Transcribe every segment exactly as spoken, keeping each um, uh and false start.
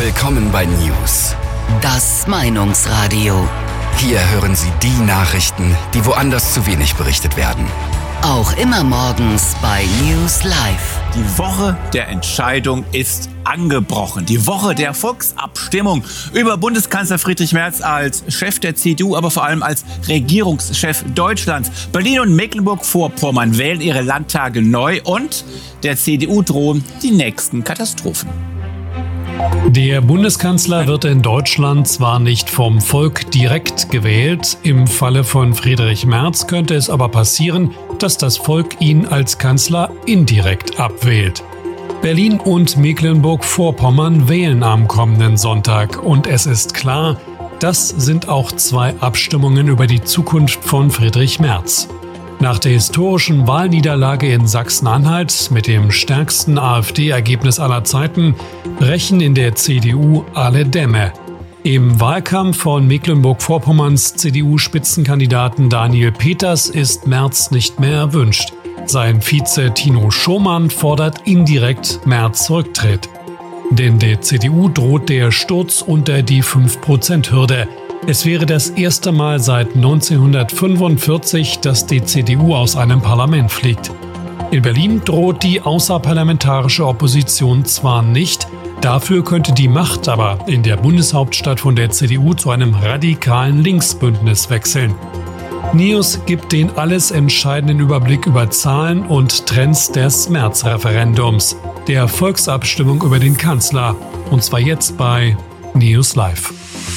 Willkommen bei News. Das Meinungsradio. Hier hören Sie die Nachrichten, die woanders zu wenig berichtet werden. Auch immer morgens bei News Live. Die Woche der Entscheidung ist angebrochen. Die Woche der Volksabstimmung über Bundeskanzler Friedrich Merz als Chef der C D U, aber vor allem als Regierungschef Deutschlands. Berlin und Mecklenburg-Vorpommern wählen ihre Landtage neu und der C D U drohen die nächsten Katastrophen. Der Bundeskanzler wird in Deutschland zwar nicht vom Volk direkt gewählt, im Falle von Friedrich Merz könnte es aber passieren, dass das Volk ihn als Kanzler indirekt abwählt. Berlin und Mecklenburg-Vorpommern wählen am kommenden Sonntag und es ist klar, das sind auch zwei Abstimmungen über die Zukunft von Friedrich Merz. Nach der historischen Wahlniederlage in Sachsen-Anhalt mit dem stärksten AfD-Ergebnis aller Zeiten brechen in der C D U alle Dämme. Im Wahlkampf von Mecklenburg-Vorpommerns C D U-Spitzenkandidaten Daniel Peters ist Merz nicht mehr erwünscht. Sein Vize Tino Schomann fordert indirekt Merz Rücktritt. Denn der C D U droht der Sturz unter die fünf Prozent Hürde. Es wäre das erste Mal seit neunzehnhundertfünfundvierzig, dass die C D U aus einem Parlament fliegt. In Berlin droht die außerparlamentarische Opposition zwar nicht, dafür könnte die Macht aber in der Bundeshauptstadt von der C D U zu einem radikalen Linksbündnis wechseln. News gibt den alles entscheidenden Überblick über Zahlen und Trends des März-Referendums, der Volksabstimmung über den Kanzler. Und zwar jetzt bei News Live.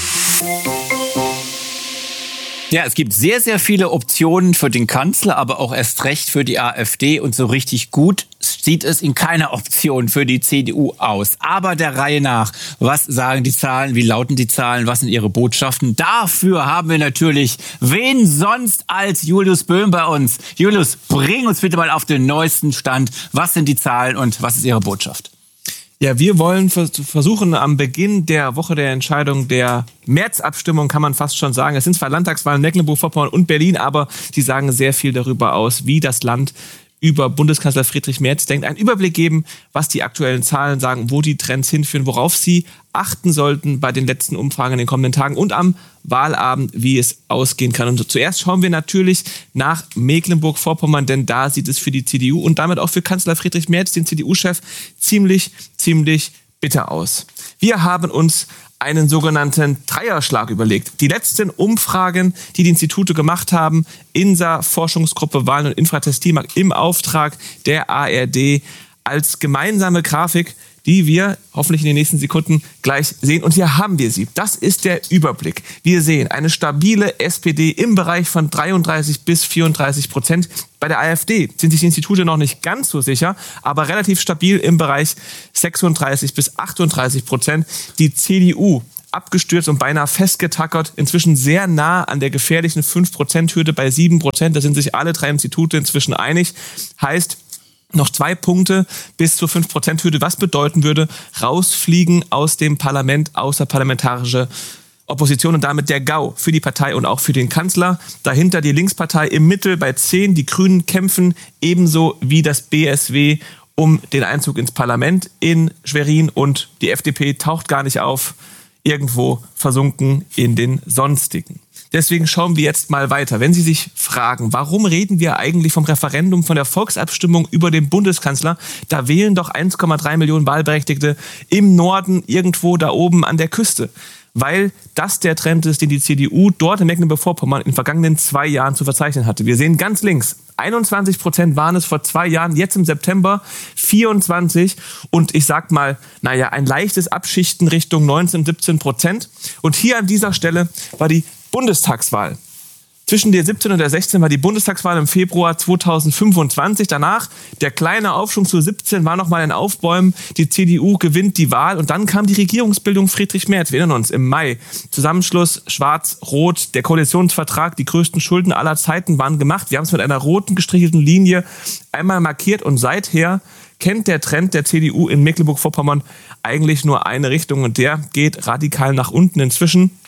Ja, es gibt sehr, sehr viele Optionen für den Kanzler, aber auch erst recht für die AfD. Und so richtig gut sieht es in keiner Option für die C D U aus. Aber der Reihe nach, was sagen die Zahlen, wie lauten die Zahlen, was sind ihre Botschaften? Dafür haben wir natürlich wen sonst als Julius Böhm bei uns. Julius, bring uns bitte mal auf den neuesten Stand. Was sind die Zahlen und was ist ihre Botschaft? Ja, wir wollen versuchen, am Beginn der Woche der Entscheidung der Märzabstimmung, kann man fast schon sagen, es sind zwar Landtagswahlen in Mecklenburg-Vorpommern und Berlin, aber sie sagen sehr viel darüber aus, wie das Land über Bundeskanzler Friedrich Merz denkt. Einen Überblick geben, was die aktuellen Zahlen sagen, wo die Trends hinführen, worauf Sie achten sollten bei den letzten Umfragen in den kommenden Tagen und am Wahlabend, wie es ausgehen kann. Und zuerst schauen wir natürlich nach Mecklenburg-Vorpommern, denn da sieht es für die C D U und damit auch für Kanzler Friedrich Merz, den C D U-Chef, ziemlich, ziemlich bitter aus. Wir haben uns einen sogenannten Dreierschlag überlegt. Die letzten Umfragen, die die Institute gemacht haben, I N S A, Forschungsgruppe Wahlen und Infratest im Auftrag der A R D als gemeinsame Grafik, die wir hoffentlich in den nächsten Sekunden gleich sehen. Und hier haben wir sie. Das ist der Überblick. Wir sehen eine stabile S P D im Bereich von dreiunddreißig bis vierunddreißig Prozent. Bei der AfD sind sich die Institute noch nicht ganz so sicher, aber relativ stabil im Bereich sechsunddreißig bis achtunddreißig Prozent. Die C D U abgestürzt und beinahe festgetackert, inzwischen sehr nah an der gefährlichen fünf Prozent Hürde bei sieben Prozent. Da sind sich alle drei Institute inzwischen einig. Heißt, noch zwei Punkte bis zur fünf Prozent Hürde, was bedeuten würde, rausfliegen aus dem Parlament, außerparlamentarische Opposition und damit der GAU für die Partei und auch für den Kanzler. Dahinter die Linkspartei im Mittel bei zehn, die Grünen kämpfen ebenso wie das B S W um den Einzug ins Parlament in Schwerin und die F D P taucht gar nicht auf, irgendwo versunken in den Sonstigen. Deswegen schauen wir jetzt mal weiter. Wenn Sie sich fragen, warum reden wir eigentlich vom Referendum, von der Volksabstimmung über den Bundeskanzler? Da wählen doch eins Komma drei Millionen Wahlberechtigte im Norden, irgendwo da oben an der Küste. Weil das der Trend ist, den die C D U dort in Mecklenburg-Vorpommern in den vergangenen zwei Jahren zu verzeichnen hatte. Wir sehen ganz links, einundzwanzig Prozent waren es vor zwei Jahren, jetzt im September vierundzwanzig. Und ich sag mal, naja, ein leichtes Abschichten Richtung neunzehn, siebzehn Prozent. Und hier an dieser Stelle war die Bundestagswahl. Zwischen der siebzehn und der sechzehn war die Bundestagswahl im Februar zweitausendfünfundzwanzig. Danach der kleine Aufschwung zu siebzehn war nochmal ein Aufbäumen. Die C D U gewinnt die Wahl und dann kam die Regierungsbildung Friedrich Merz. Wir erinnern uns, im Mai. Zusammenschluss Schwarz-Rot, der Koalitionsvertrag, die größten Schulden aller Zeiten waren gemacht. Wir haben es mit einer roten gestrichelten Linie einmal markiert und seither kennt der Trend der C D U in Mecklenburg-Vorpommern eigentlich nur eine Richtung und der geht radikal nach unten. Inzwischen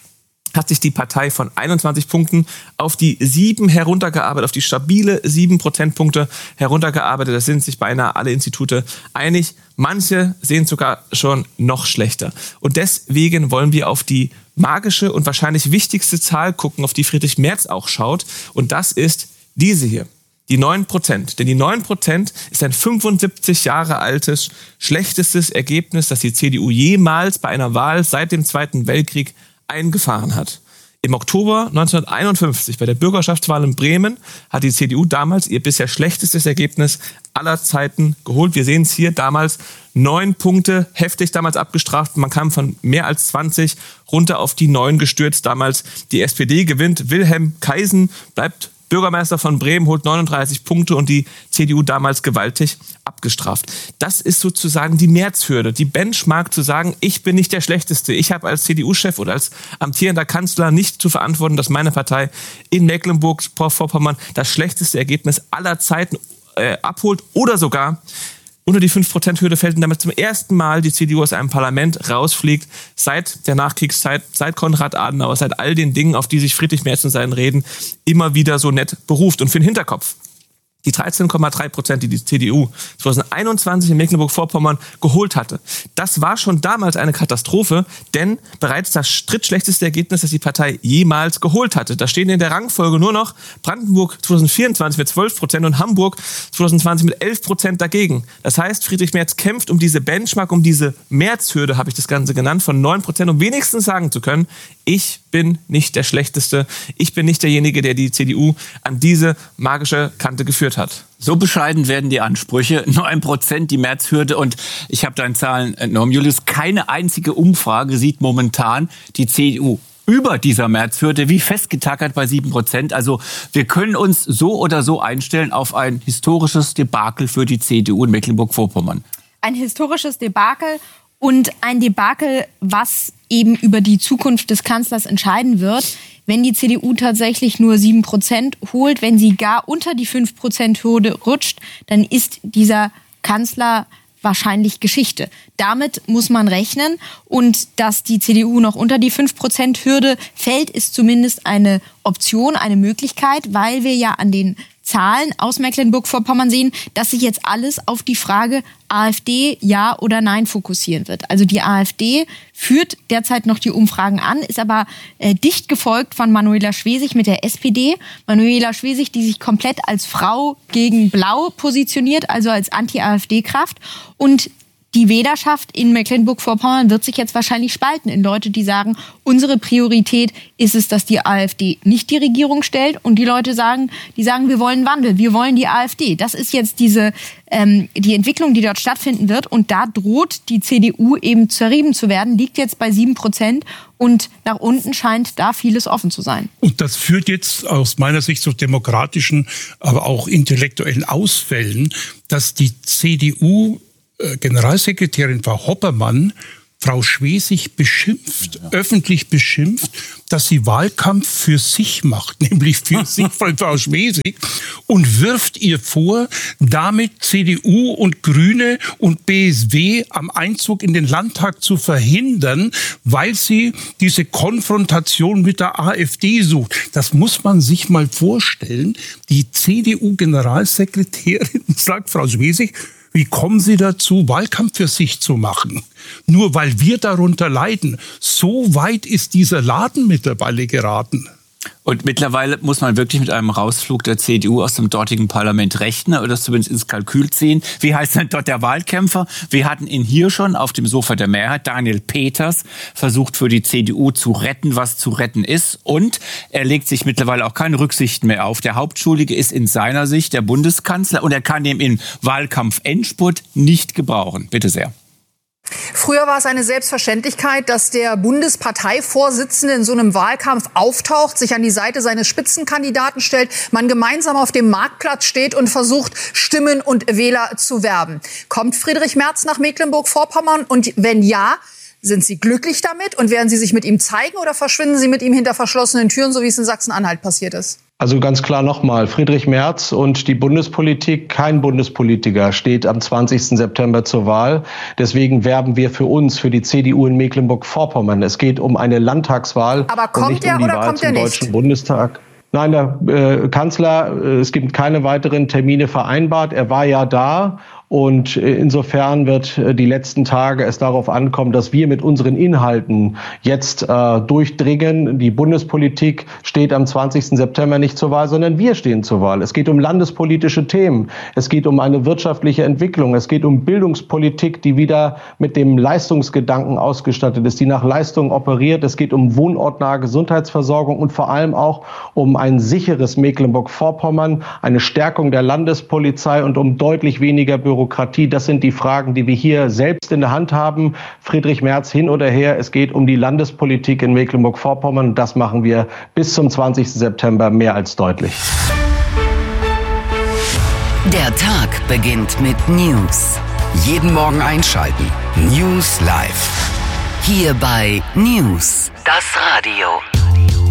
hat sich die Partei von einundzwanzig Punkten auf die sieben heruntergearbeitet, auf die stabile sieben Prozentpunkte heruntergearbeitet. Da sind sich beinahe alle Institute einig. Manche sehen es sogar schon noch schlechter. Und deswegen wollen wir auf die magische und wahrscheinlich wichtigste Zahl gucken, auf die Friedrich Merz auch schaut. Und das ist diese hier. Die neun Prozent. Denn die neun Prozent ist ein fünfundsiebzig Jahre altes, schlechtestes Ergebnis, das die C D U jemals bei einer Wahl seit dem Zweiten Weltkrieg eingefahren hat. Im Oktober neunzehnhunderteinundfünfzig, bei der Bürgerschaftswahl in Bremen, hat die C D U damals ihr bisher schlechtestes Ergebnis aller Zeiten geholt. Wir sehen es hier, damals neun Punkte, heftig damals abgestraft. Man kam von mehr als zwanzig runter auf die neun gestürzt. Damals die S P D gewinnt. Wilhelm Kaisen bleibt Bürgermeister von Bremen, holt neununddreißig Punkte und die C D U damals gewaltig abgestraft. Das ist sozusagen die Märzhürde, die Benchmark zu sagen, ich bin nicht der Schlechteste. Ich habe als C D U-Chef oder als amtierender Kanzler nicht zu verantworten, dass meine Partei in Mecklenburg-Vorpommern das schlechteste Ergebnis aller Zeiten äh, abholt oder sogar unter die fünf Prozent Hürde fällt und damit zum ersten Mal die C D U aus einem Parlament rausfliegt, seit der Nachkriegszeit, seit Konrad Adenauer, seit all den Dingen, auf die sich Friedrich Merz in seinen Reden immer wieder so nett beruft. Und für den Hinterkopf, die dreizehn Komma drei Prozent, die die C D U zweitausendeinundzwanzig in Mecklenburg-Vorpommern geholt hatte, das war schon damals eine Katastrophe, denn bereits das drittschlechteste Ergebnis, das die Partei jemals geholt hatte. Da stehen in der Rangfolge nur noch Brandenburg zweitausendvierundzwanzig mit zwölf Prozent und Hamburg zweitausendzwanzig mit elf Prozent dagegen. Das heißt, Friedrich Merz kämpft um diese Benchmark, um diese Märzhürde, habe ich das Ganze genannt, von neun Prozent, um wenigstens sagen zu können, ich bin nicht der Schlechteste, ich bin nicht derjenige, der die C D U an diese magische Kante geführt hat. So bescheiden werden die Ansprüche. neun Prozent die Märzhürde. Und ich habe deine Zahlen entnommen, Julius. Keine einzige Umfrage sieht momentan die C D U über dieser Märzhürde wie festgetackert bei sieben Prozent. Also wir können uns so oder so einstellen auf ein historisches Debakel für die C D U in Mecklenburg-Vorpommern. Ein historisches Debakel und ein Debakel, was eben über die Zukunft des Kanzlers entscheiden wird. Wenn die C D U tatsächlich nur sieben Prozent holt, wenn sie gar unter die fünf Prozent Hürde rutscht, dann ist dieser Kanzler wahrscheinlich Geschichte. Damit muss man rechnen. Und dass die C D U noch unter die fünf Prozent Hürde fällt, ist zumindest eine Option, eine Möglichkeit, weil wir ja an den Zahlen aus Mecklenburg-Vorpommern sehen, dass sich jetzt alles auf die Frage AfD ja oder nein fokussieren wird. Also die AfD führt derzeit noch die Umfragen an, ist aber äh, dicht gefolgt von Manuela Schwesig mit der S P D. Manuela Schwesig, die sich komplett als Frau gegen Blau positioniert, also als Anti-AfD-Kraft. Und die Wählerschaft in Mecklenburg-Vorpommern wird sich jetzt wahrscheinlich spalten in Leute, die sagen, unsere Priorität ist es, dass die AfD nicht die Regierung stellt, und die Leute sagen, die sagen, wir wollen Wandel, wir wollen die AfD. Das ist jetzt diese ähm, die Entwicklung, die dort stattfinden wird, und da droht die C D U eben zerrieben zu werden, liegt jetzt bei sieben Prozent und nach unten scheint da vieles offen zu sein. Und das führt jetzt aus meiner Sicht zu demokratischen, aber auch intellektuellen Ausfällen, dass die C D U Generalsekretärin Frau Hoppermann Frau Schwesig beschimpft, ja. öffentlich beschimpft, dass sie Wahlkampf für sich macht, nämlich für sich von Frau Schwesig, und wirft ihr vor, damit C D U und Grüne und B S W am Einzug in den Landtag zu verhindern, weil sie diese Konfrontation mit der AfD sucht. Das muss man sich mal vorstellen. Die C D U-Generalsekretärin sagt, Frau Schwesig, wie kommen Sie dazu, Wahlkampf für sich zu machen? Nur weil wir darunter leiden. So weit ist dieser Laden mittlerweile geraten. Und mittlerweile muss man wirklich mit einem Rausflug der C D U aus dem dortigen Parlament rechnen oder das zumindest ins Kalkül ziehen. Wie heißt denn dort der Wahlkämpfer? Wir hatten ihn hier schon auf dem Sofa der Mehrheit. Daniel Peters versucht für die C D U zu retten, was zu retten ist. Und er legt sich mittlerweile auch keine Rücksichten mehr auf. Der Hauptschuldige ist in seiner Sicht der Bundeskanzler und er kann ihn im Wahlkampf-Endspurt nicht gebrauchen. Bitte sehr. Früher war es eine Selbstverständlichkeit, dass der Bundesparteivorsitzende in so einem Wahlkampf auftaucht, sich an die Seite seines Spitzenkandidaten stellt, man gemeinsam auf dem Marktplatz steht und versucht, Stimmen und Wähler zu werben. Kommt Friedrich Merz nach Mecklenburg-Vorpommern? Und wenn ja, sind Sie glücklich damit? Und werden Sie sich mit ihm zeigen oder verschwinden Sie mit ihm hinter verschlossenen Türen, so wie es in Sachsen-Anhalt passiert ist? Also ganz klar nochmal, Friedrich Merz und die Bundespolitik, kein Bundespolitiker steht am zwanzigsten September zur Wahl. Deswegen werben wir für uns, für die C D U in Mecklenburg-Vorpommern. Es geht um eine Landtagswahl. Aber kommt und nicht er um die oder Wahl kommt er zum nicht? Deutschen Bundestag. Nein, der äh, Kanzler, äh, es gibt keine weiteren Termine vereinbart. Er war ja da. Und insofern wird die letzten Tage es darauf ankommen, dass wir mit unseren Inhalten jetzt äh, durchdringen. Die Bundespolitik steht am zwanzigsten September nicht zur Wahl, sondern wir stehen zur Wahl. Es geht um landespolitische Themen. Es geht um eine wirtschaftliche Entwicklung. Es geht um Bildungspolitik, die wieder mit dem Leistungsgedanken ausgestattet ist, die nach Leistung operiert. Es geht um wohnortnahe Gesundheitsversorgung und vor allem auch um ein sicheres Mecklenburg-Vorpommern, eine Stärkung der Landespolizei und um deutlich weniger Bürokratie. Bürokratie, das sind die Fragen, die wir hier selbst in der Hand haben. Friedrich Merz hin oder her, es geht um die Landespolitik in Mecklenburg-Vorpommern. Das machen wir bis zum zwanzigsten September mehr als deutlich. Der Tag beginnt mit News. Jeden Morgen einschalten. News Live. Hier bei News, das Radio.